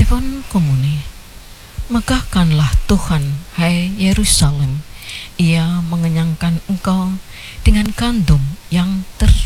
Pripun komuni? Megahkanlah Tuhan, hai Yerusalem. Ia mengenyangkan engkau dengan gandum yang